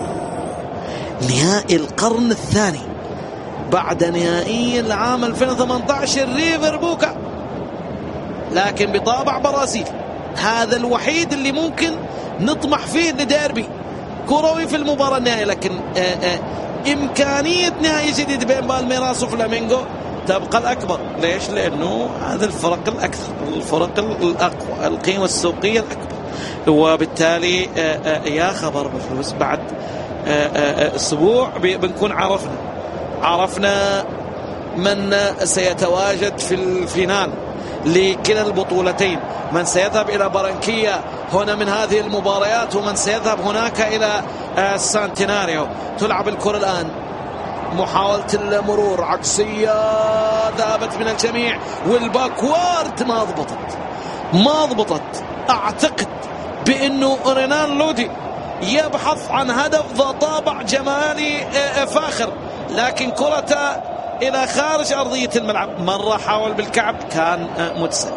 نهائي القرن الثاني بعد نهائي العام ألفين وثمانية عشر ريفر بوكا، لكن بطابع برازيل. هذا الوحيد اللي ممكن نطمح فيه لديربي كروي في المباراة النهائية، لكن آآ آآ إمكانية نهائي جديد بين بالميراس وفلامينغو تبقى الأكبر. ليش؟ لأنه هذا الفرق الأكثر، الفرق الأقوى، القيمة السوقية الأكبر، وبالتالي آآ آآ يا خبر بفلوس بعد أسبوع بنكون عرفنا عرفنا من سيتواجد في الفينال لكلا البطولتين، من سيذهب إلى برانكية هنا من هذه المباريات، ومن سيذهب هناك إلى سانتيناريو. تلعب الكرة الآن، محاولة المرور عكسية ذهبت من الجميع، والباكوارد ما ضبطت ما ضبطت أعتقد بأنه رينان لودي يبحث عن هدف ذا طابع جمالي فاخر، لكن كرة إلى خارج أرضية الملعب. مرة حاول بالكعب كان متسلل،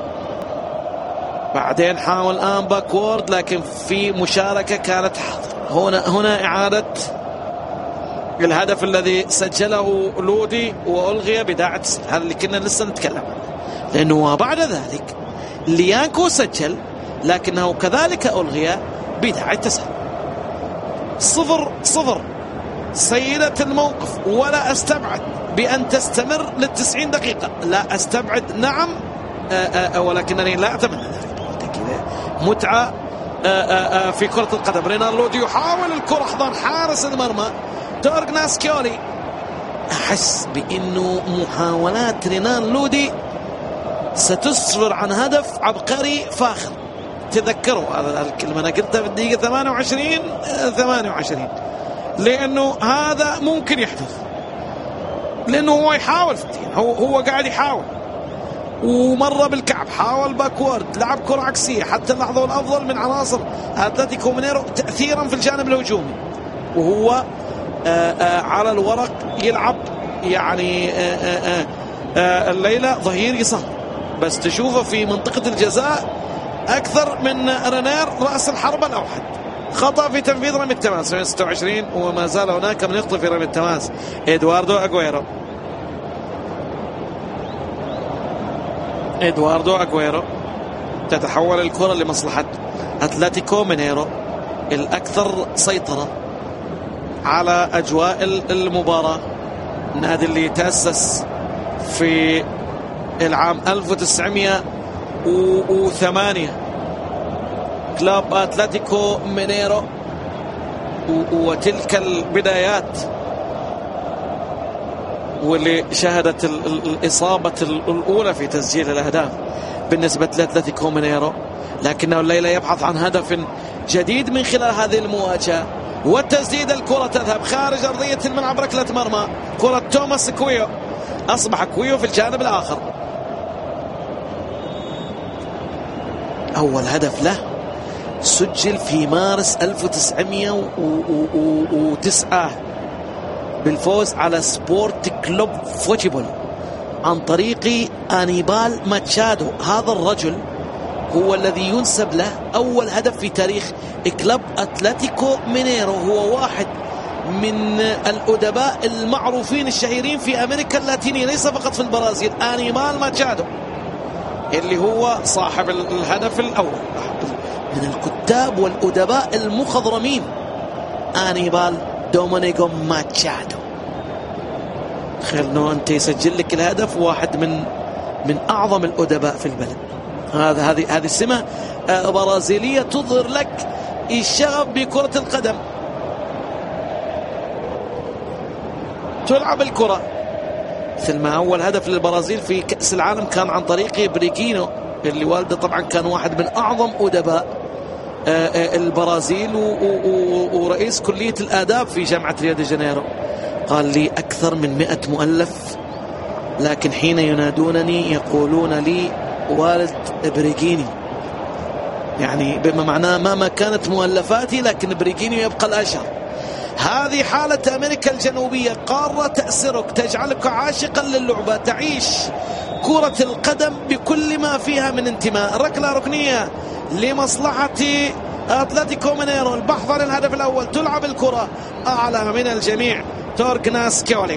بعدين حاول الآن باكورد لكن في مشاركة كانت حاضرة. هنا هنا إعادة الهدف الذي سجله لودي وألغي بداعة هذا اللي كنا لسه نتكلم عنه، لأنه بعد ذلك ليانكو سجل لكنه كذلك ألغي بداعة تسهل. صفر صفر سيدة الموقف، ولا أستبعد بأن تستمر للتسعين دقيقة، لا أستبعد نعم آآ آآ ولكنني لا أتمنى ذلك. متعة آآ آآ في كرة القدم. رينان لودي يحاول الكرة، حضن حارس المرمى تورغ ناسكيولي. أحس بأنه محاولات رينان لودي ستسفر عن هدف عبقري فاخر. تذكروا هذا الكلمة أنا قلتها في الدقيقة ثمانية وعشرين ثمانية وعشرين، لأنه هذا ممكن يحدث، لأنه هو يحاول في الدين. هو هو قاعد يحاول، ومرة بالكعب، حاول باكورد، لعب كرة عكسية حتى اللحظة الأفضل من عناصر أتلتيكو مينيرو تأثيرا في الجانب الهجومي، وهو آآ آآ على الورق يلعب يعني آآ آآ آآ الليلة ظهير يسار، بس تشوفه في منطقة الجزاء أكثر من رينير رأس الحربة الأوحد. خطأ في تنفيذ رمي التماس في ستة وعشرين، وما زال هناك من يخطئ في رمي التماس. إدواردو أغويرو إدواردو أغويرو تتحول الكرة لمصلحة أتلتيكو مينيرو الأكثر سيطرة على أجواء المباراة. النادي اللي تأسس في العام ألف وتسعمائة وثمانية كلوب أتلتيكو مينيرو، وتلك البدايات واللي شهدت الإصابة الأولى في تسجيل الأهداف بالنسبة لأتلتيكو مينيرو، لكنه الليلة يبحث عن هدف جديد من خلال هذه المواجهة. والتسديد، الكرة تذهب خارج أرضية الملعب، ركلة مرمى، كرة توماس كويو. أصبح كويو في الجانب الآخر. أول هدف له سجل في مارس ألف وتسعمائة وتسعة بالفوز على سبورت كلوب فوتبول عن طريق أنيبال ماتشادو. هذا الرجل هو الذي ينسب له أول هدف في تاريخ كلوب أتلتيكو مينيرو. هو واحد من الأدباء المعروفين الشهيرين في أمريكا اللاتينية، ليس فقط في البرازيل. أنيبال ماتشادو اللي هو صاحب الهدف الأول، من الكتاب والأدباء المخضرمين، أنيبال دومينيغو ماتشادو. تخيل انه انت يسجل لك الهدف واحد من من اعظم الادباء في البلد. هذا هذه هذه السمه برازيليه تظهر لك الشغف بكره القدم. تلعب الكره مثل ما اول هدف للبرازيل في كأس العالم كان عن طريق بريكينو، اللي والده طبعا كان واحد من اعظم ادباء البرازيل ورئيس كلية الآداب في جامعة ريو دي جانيرو. قال لي أكثر من مئة مؤلف، لكن حين ينادونني يقولون لي والد بريغيني، يعني بما معناه مهما كانت مؤلفاتي لكن بريغيني يبقى الأشهر. هذه حالة أمريكا الجنوبية، قارة تأسرك، تجعلك عاشقا للعبة، تعيش كرة القدم بكل ما فيها من انتماء. ركلة ركنية لمصلحة أتلتيكو مينيرو، البحث عن الهدف الأول. تلعب الكرة أعلى من الجميع، تورغناس كيولي.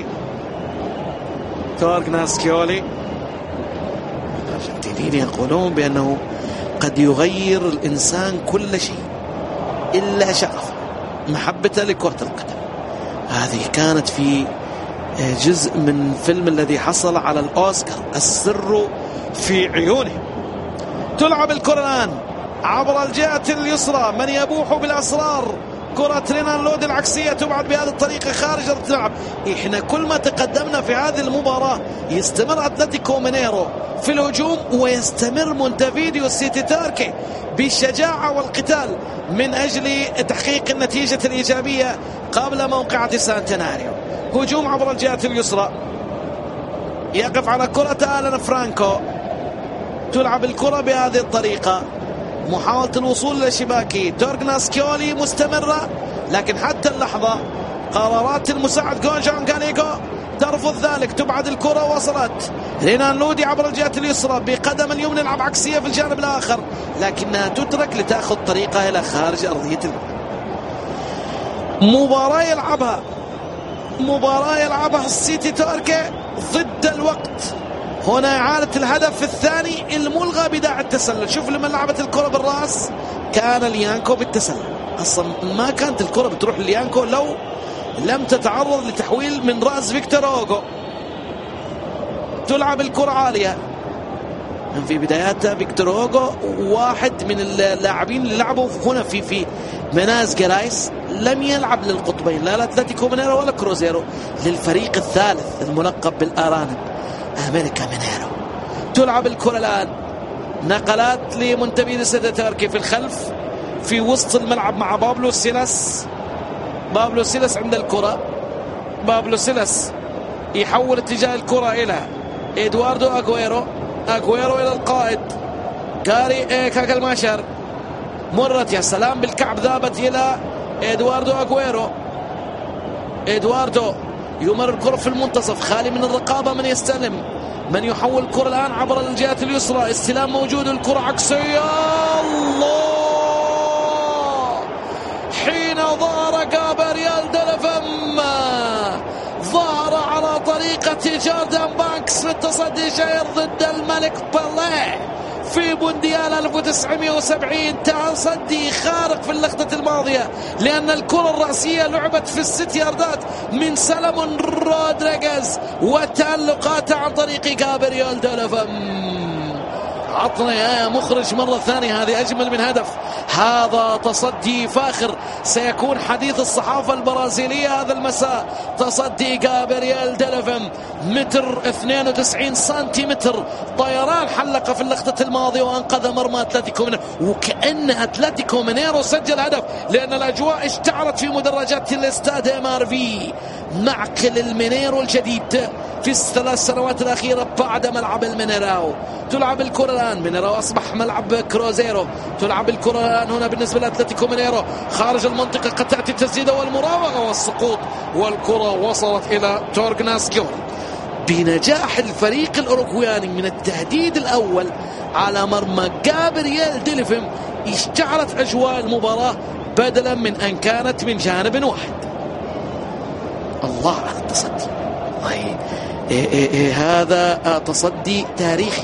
تورغناس كيولي الأرجنتينيين يقولون بأنه قد يغير الإنسان كل شيء إلا شغفه، محبته لكرة القدم. هذه كانت في جزء من فيلم الذي حصل على الأوسكار، السر في عيونه. تلعب الكرة الآن عبر الجهة اليسرى، من يبوح بالأسرار، كرة رينان لود العكسية تبعد بهذه الطريقة خارج أرض الملعب. إحنا كل ما تقدمنا في هذه المباراة يستمر أتلتيكو مينيرو في الهجوم، ويستمر مونتفيديو سيتي تاركي بالشجاعة والقتال من أجل تحقيق النتيجة الإيجابية قبل موقعة سانتيناريو. هجوم عبر الجهة اليسرى، يقف على كرة آلان فرانكو. تلعب الكرة بهذه الطريقة، محاولة الوصول لشباكي. تورغناس كيولي مستمرة، لكن حتى اللحظة قرارات المساعد جونجون غاليغو ترفض ذلك. تبعد الكرة، وصلت رينان لودي عبر الجهة اليسرى بقدم اليمنى، يلعب عكسية في الجانب الآخر، لكنها تترك لتأخذ طريقها إلى خارج أرضية الملعب. مباراة يلعبها مباراة يلعبها السيتي تاركي ضد الوقت. هنا إعادة الهدف الثاني الملغى بداعي التسلل. شوف لما لعبت الكرة بالرأس كان ليانكو بالتسلل، أصلا ما كانت الكرة بتروح ليانكو لو لم تتعرض لتحويل من رأس فيكتور أوغو. تلعب الكرة عالية في بداياتها. فيكتور أوغو واحد من اللاعبين اللي لعبوا هنا في في مناز جرايس، لم يلعب للقطبين، لا الأتلتيكو مينيرو ولا كروزيرو، للفريق الثالث الملقب بالأرانب أمريكا مينيرو. تلعب الكرة الآن، نقلات لمونتفيديو سيتي تاركي في الخلف في وسط الملعب مع بابلو سيلاس. بابلو سيلاس عند الكرة، بابلو سيلاس يحول اتجاه الكرة إلى إدواردو أغويرو. أغويرو إلى القائد غاري كاكالماشر، مرت يا سلام بالكعب، ذابت إلى إدواردو أغويرو. إدواردو يمر الكرة في المنتصف، خالي من الرقابة، من يستلم، من يحول الكرة الآن عبر الجهة اليسرى. استلام موجود، الكرة عكسية. الله، حين ظهر غابرييل ديلافيم ظهر على طريقة جوردان بانكس في التصدي شهير ضد الملك بيليه في مونديال ألف وتسعمائة وسبعين. تصدي خارق في اللقطة الماضية، لأن الكرة الرأسية لعبت في الست ياردات من سالمون رودريغيز، وتألقات عن طريق غابرييل ديلافيم. عطنا يا مخرج مرة ثانية، هذه أجمل من هدف. هذا تصدي فاخر سيكون حديث الصحافة البرازيلية هذا المساء. تصدي جابرييل ديليفم متر اثنين وتسعين سنتيمتر، طيران حلقة في اللقطة الماضية وأنقذ مرمى أتلتيكو مينيرو، وكأن أتلتيكو مينيرو سجل هدف لأن الأجواء اشتعلت في مدرجات الاستاد ام ار في. معقل المينيرو الجديد في الثلاث سنوات الأخيرة بعد ملعب المينيراو. تلعب الكرة الآن، مينيراو أصبح ملعب كروزيرو. تلعب الكرة الآن هنا بالنسبة لأتلتيكو مينيرو خارج المنطقة، قد تأتي التسديدة والمراوغة والسقوط، والكرة وصلت إلى تورغناس جول. بنجاح الفريق الأوروغوياني من التهديد الأول على مرمى جابرييل ديليفم اشتعلت أجواء المباراة بدلا من أن كانت من جانب واحد. الله على التصدي، والله إيه إيه إيه هذا تصدي تاريخي،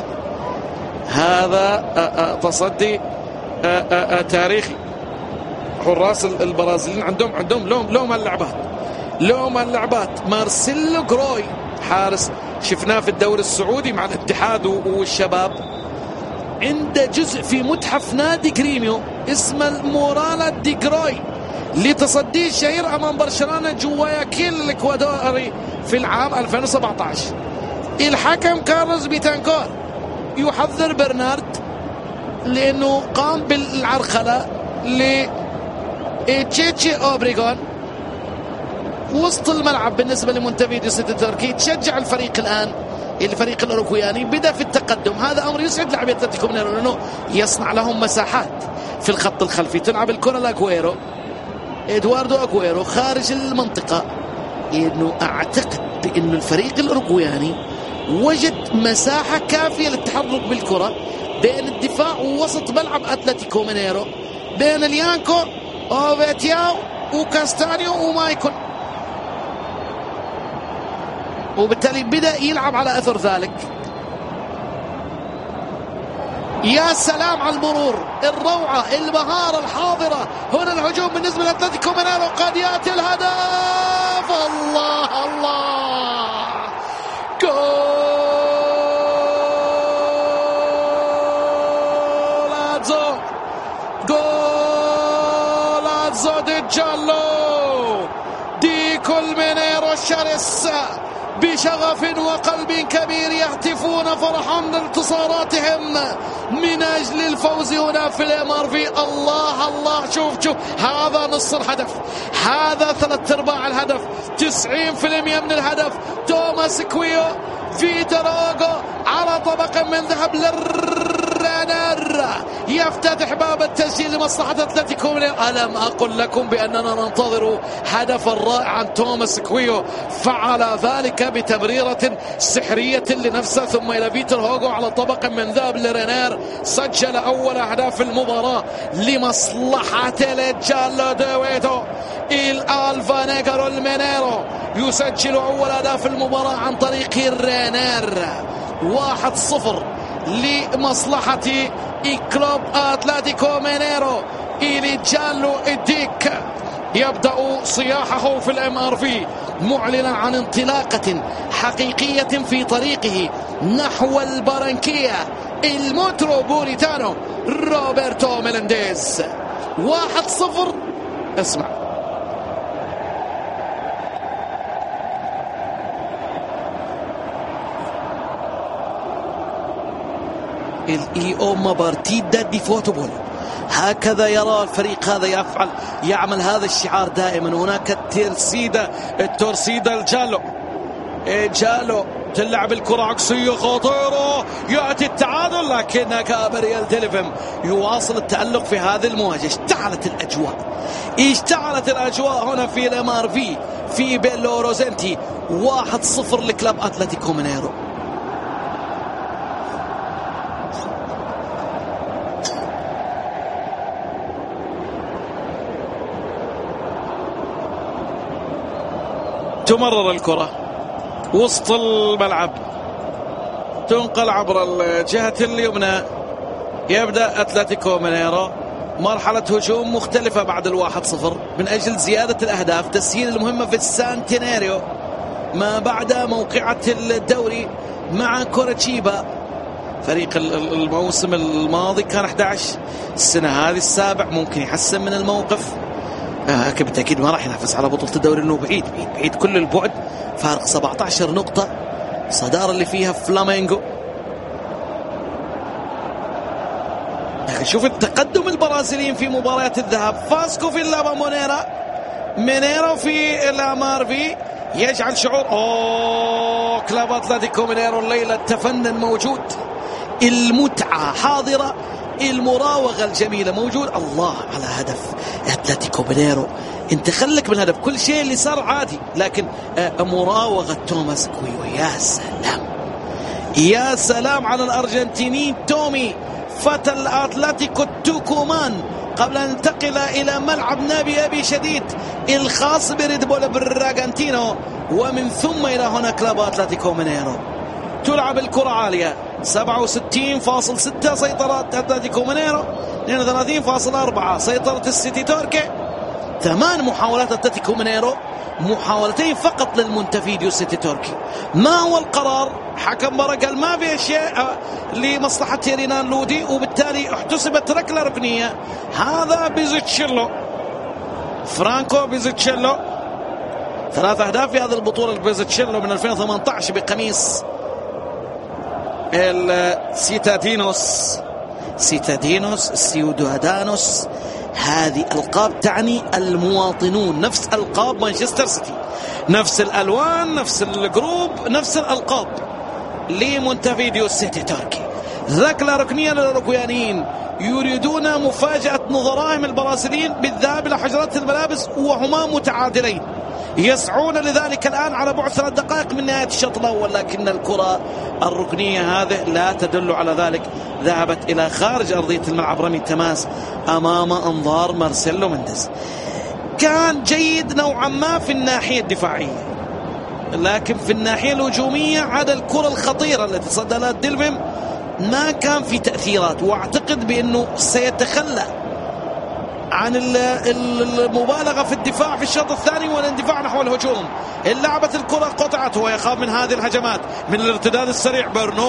هذا تصدي تاريخي. حراس البرازيليين عندهم عندهم لوم لوم اللعبات لوم اللعبات. مارسيلو جروي حارس شفناه في الدوري السعودي مع الاتحاد والشباب، عنده جزء في متحف نادي جريميو اسمه المورالا دي جروي لتصديه الشهير امام برشلونة جواياكيل الاكوادوري في العام ألفين وسبعة عشر. الحكم كارلوس بيتانكور يحذر برنارد لانه قام بالعرقله لتشيتشي اوبريغون وسط الملعب بالنسبه لمونتفيديو سيتي التركي. تشجع الفريق الان، الفريق الاوروغوياني بدا في التقدم. هذا امر يسعد لاعبي اتلتيكو مينيرو لانه يصنع لهم مساحات في الخط الخلفي. تلعب الكره لاغويرو، ادواردو اغويرو خارج المنطقه. انه اعتقد بانه الفريق الاوروغوياني وجد مساحه كافيه للتحرك بالكره بين الدفاع ووسط ملعب اتلتيكو مينيرو، بين اليانكو اوفيتياو وكاستانيو ومايكون، وبالتالي بدأ يلعب على أثر ذلك. يا سلام على المرور، الروعة، المهارة الحاضرة. هنا الهجوم بالنسبة لأتلتيكو مينيرو، قد يأتي الهدف. الله الله، جولازو جولازو دي جالو دي كل مينيرو الشرس بشغف وقلب كبير يهتفون فرحا لانتصاراتهم من أجل الفوز هنا في الام ار في. الله الله، شوف شوف، هذا نص الهدف، هذا ثلاث ارباع الهدف، تسعين بالمئة من الهدف. توماس كويو فيتور اوغو على طبق من ذهب للرينير يفتتح باب التسجيل لمصلحة اتلتيكو مينيرو. ألم أقل لكم بأننا ننتظر هدفا رائعا؟ توماس كويو فعل ذلك بتمريرة سحرية لنفسه ثم إلى فيتور هوغو على طبق من ذهب لرينير. سجل أول أهداف المباراة لمصلحة الجالو دويتو. الألفا نيجرو المينيرو يسجل أول أهداف المباراة عن طريق رينير. واحد صفر لمصلحة كلوب أتلتيكو مينيرو. إلي جالو إديك يبدأ صياحه في الام ار في معلنا عن انطلاقة حقيقية في طريقه نحو البارانكيا المتروبوليتانو روبرتو ميلنديز. واحد صفر. اسمع، الإيوما بارتيدا دي فوتبول، هكذا يرى الفريق هذا يفعل يعمل هذا الشعار دائما. هناك الترسيدة الترسيدة الجالو جالو تلعب الكرة عكسية خطيرة، يأتي التعادل لكن جابرييل ديليفم يواصل التألق في هذه المواجهة. اشتعلت الأجواء اشتعلت الأجواء هنا في الام ار في في بيلو روزنتي. واحد صفر لكلاب أتلتيكو مينيرو. تمرر الكرة وسط الملعب، تنقل عبر الجهة اليمنى. يبدأ أتلتيكو مينيرو مرحلة هجوم مختلفة بعد الواحد صفر من أجل زيادة الأهداف، تسهيل المهمة في السانتينيريو ما بعد موقعة الدوري مع كورتشيبا. فريق الموسم الماضي كان أحد عشر، السنة هذه السابع، ممكن يحسن من الموقف. لكن بالتأكيد ما راح ينافس على بطولة الدوري لأنه بعيد بعيد بعيد كل البعد، فارق سبعة عشر نقطة، صدارة اللي فيها فلامينغو. لكن شوف التقدم البرازيليين في مباريات الذهاب. فاسكو في اللعبة مونيرا، مينيرو في الامارفي، يجعل شعور اوه كلاب اتلتيكو مينيرو الليلة التفنن موجود، المتعة حاضرة، المراوغة الجميلة موجود. الله على هدف اتلتيكو مينيرو، انت خلك من هدف، كل شيء اللي صار عادي، لكن مراوغة توماس كويو يا سلام يا سلام على الارجنتيني تومي فتى الاتلتيكو توكومان، قبل أن ننتقل إلى ملعب نابي أبي شديد الخاص بريد بول براغانتينو، ومن ثم إلى هنا كلاب أتلتيكو مينيرو. تلعب الكرة عالية، سبعة وستين فاصلة ستة سيطرة أتلتيكو مينيرو، اثنين وثلاثين فاصلة أربعة سيطرة السيتي توركي. ثمان محاولات أتلتيكو مينيرو، محاولتين فقط للمونتفيديو سيتي توركي. ما هو القرار؟ حكم مرة قال ما في شيء لمصلحة رينان لودي، وبالتالي احتسبت ركلة ركنية. هذا بيزوتشيلو، فرانكو بيزوتشيلو، ثلاث أهداف في هذه البطولة بيزوتشيلو من ألفين وثمانية عشر بقميص السيتادينوس سيتادينوس سيودادانوس. هذه ألقاب تعني المواطنون، نفس ألقاب مانشستر سيتي، نفس الألوان، نفس الجروب، نفس الألقاب لمونتفيديو سيتي تركي. ركلة ركنية للأوروغوايانيين يريدون مفاجأة نظرائهم البرازيليين بالذهاب إلى حجرات الملابس وهما متعادلين، يسعون لذلك الآن على بعد ثلاث دقائق من نهاية الشوط الأول، لكن الكرة الركنية هذه لا تدل على ذلك، ذهبت إلى خارج أرضية الملعب، رمي تماس أمام أنظار مارسيلو مينديز. كان جيد نوعا ما في الناحية الدفاعية، لكن في الناحية الهجومية عدا الكرة الخطيرة التي صد لها ديلفيم ما كان في تأثيرات، واعتقد بأنه سيتخلى عن المبالغة في الدفاع في الشوط الثاني والاندفاع نحو الهجوم. لعبة الكرة قطعت، ويخاف من هذه الهجمات، من الارتداد السريع.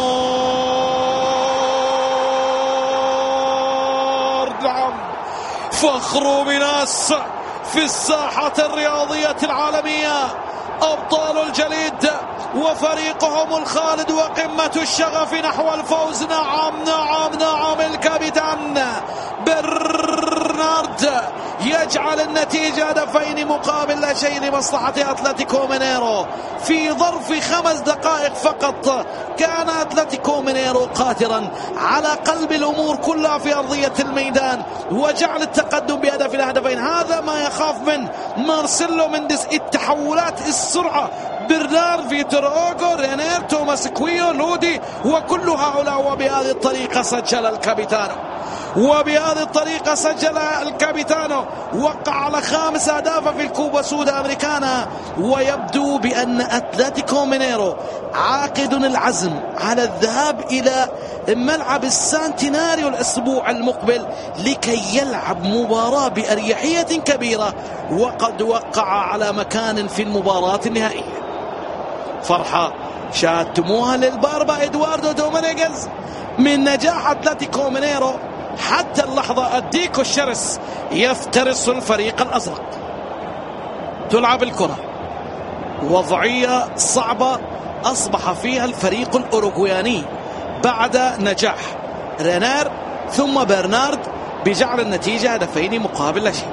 برنارد نعم فخر مناس في الساحة الرياضية العالمية، أبطال الجليد وفريقهم الخالد وقمة الشغف نحو الفوز. نعم نعم نعم الكابتن برنارد يجعل النتيجة هدفين مقابل لا شيء لمصلحة أتلتيكو مينيرو في ظرف خمس دقائق فقط. كان أتلتيكو مينيرو قادرا على قلب الأمور كلها في أرضية الميدان وجعل التقدم بهدف الهدفين. هذا ما يخاف منه مارسيلو مينديز، التحولات، السرعة، برنارد، فيتور أوغو، رينير، توماس كويو، لودي، وكل هؤلاء. وبهذه الطريقة سجل الكابيتانو وبهذه الطريقة سجل الكابيتانو وقع على خامس أهداف في الكوبا سودا أمريكانا. ويبدو بأن أتلتيكو مينيرو عاقد العزم على الذهاب إلى ملعب السانتيناريو الأسبوع المقبل لكي يلعب مباراة بأريحية كبيرة، وقد وقع على مكان في المباراة النهائية. فرحة شاهدتموها للباربا إدواردو دومينيغيز من نجاح أتلتيكو مينيرو حتى اللحظة. الديكو الشرس يفترس الفريق الأزرق. تلعب الكرة، وضعية صعبة أصبح فيها الفريق الأوروغواياني بعد نجاح رينير ثم برنارد بجعل النتيجة هدفين مقابل لا شيء.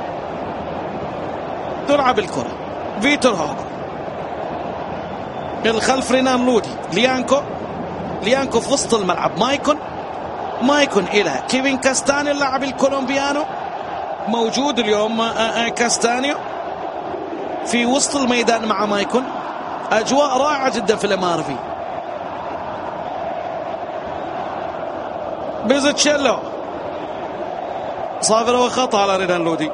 تلعب الكرة، فيتور هوغو الخلف، رينان لودي، ليانكو ليانكو في وسط الملعب، مايكون مايكون إلى كيفين كاستانيو اللاعب الكولومبيانو، موجود اليوم كاستانيو في وسط الميدان مع مايكون. أجواء رائعة جدا في الامارفي. بيزوتشيلو صافر وخطأ على رينان لودي.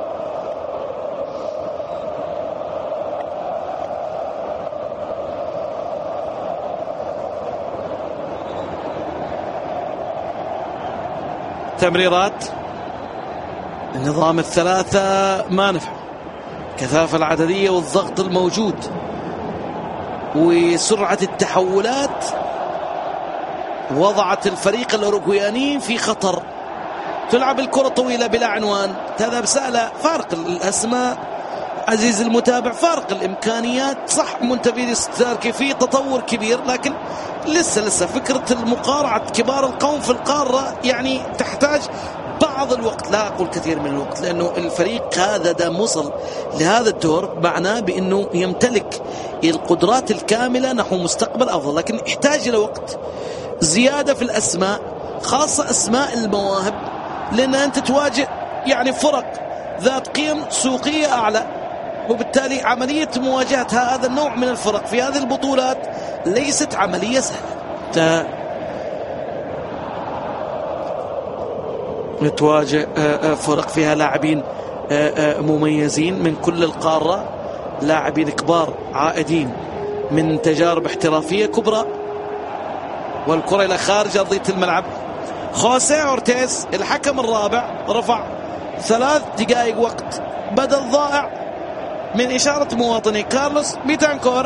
تمريرات، النظام الثلاثة ما نفع، كثافة العددية والضغط الموجود وسرعة التحولات وضعت الفريق الأوروغوياني في خطر. تلعب الكرة طويلة بلا عنوان، تذهب سهلة. فارق الأسماء عزيز المتابع، فارق الإمكانيات. صح مونتفيديو ستاركي في تطور كبير، لكن لسه لسه فكرة المقارعة كبار القوم في القارة يعني تحتاج بعض الوقت، لا أقول كثير من الوقت، لأنه الفريق هذا دام وصل لهذا الدور معناه بأنه يمتلك القدرات الكاملة نحو مستقبل أفضل، لكن يحتاج إلى وقت زيادة في الأسماء، خاصة أسماء المواهب، لأن أنت تواجه يعني فرق ذات قيم سوقية أعلى، وبالتالي عملية مواجهة هذا النوع من الفرق في هذه البطولات ليست عملية سهلة. تواجه فرق فيها لاعبين مميزين من كل القارة، لاعبين كبار عائدين من تجارب احترافية كبرى. والكرة إلى خارج أرضية الملعب. خوسيه أورتيز الحكم الرابع رفع ثلاث دقائق وقت بدل ضائع من إشارة مواطني كارلوس بيتانكور.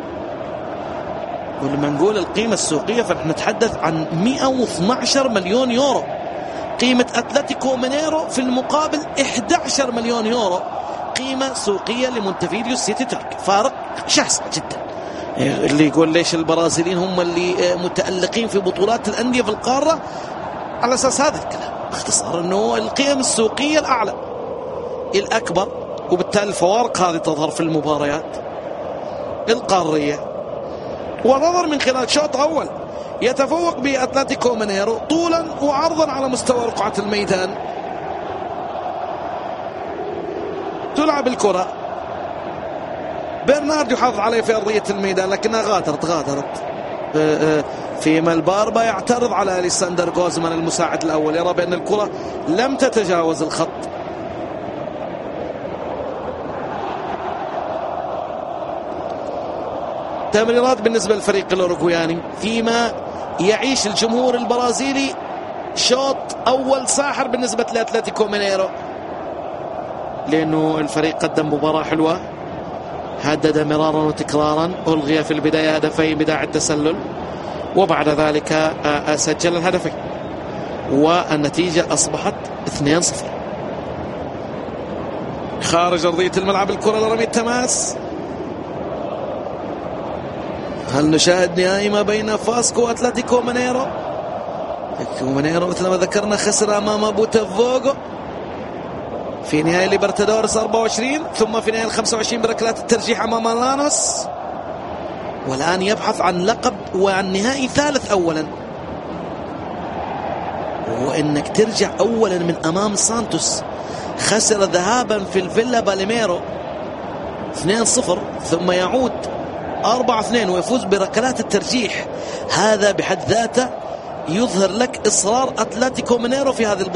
ولما نقول القيمة السوقية فنحن نتحدث عن مئة واثني عشر مليون يورو. قيمة أتلتيكو مينيرو في المقابل أحد عشر مليون يورو قيمة سوقية لمونتفيديو سيتي ترك. فارق شاسع جدا. اللي يقول ليش البرازيليين هم اللي متألقين في بطولات الأندية في القارة، على أساس هذا الكلام باختصار أنه القيم السوقية الأعلى الأكبر، وبالتالي الفوارق هذه تظهر في المباريات القارية. ونظر من خلال شوط أول يتفوق بأتلتيكو مينيرو طولا وعرضا على مستوى رقعة الميدان. تلعب الكرة، برنارد يحافظ عليه في أرضية الميدان لكنها غادرت غادرت فيما الباربا يعترض على أليساندر غوزمان المساعد الأول، يرى بأن الكرة لم تتجاوز الخط. تمريرات بالنسبة للفريق الأوروغوياني، فيما يعيش الجمهور البرازيلي شوط أول ساحر بالنسبة لأتلتيكو مينيرو، لأنه الفريق قدم مباراة حلوة، هدد مرارا وتكرارا، ألغي في البداية هدفين بداعي التسلل، وبعد ذلك سجل الهدفين، والنتيجة أصبحت اثنين صفر. خارج أرضية الملعب الكرة لرمي التماس. هل نشاهد نهائي ما بين فاسكو وأتلتيكو مينيرو؟ أتلتيكو مينيرو مثل ما ذكرنا خسر أمام بوتافوغو في نهائي ليبرتادورس أربعة وعشرين، ثم في نهائي خمسة وعشرين بركلات الترجيح أمام لانوس، والآن يبحث عن لقب وعن نهائي ثالث أولا، وإنك ترجع أولا من أمام سانتوس خسر ذهابا في الفيلا باليميرو اثنين صفر، ثم يعود أربعة اثنين ويفوز بركلات الترجيح. هذا بحد ذاته يظهر لك إصرار أتلتيكو مينيرو في هذه البطولة.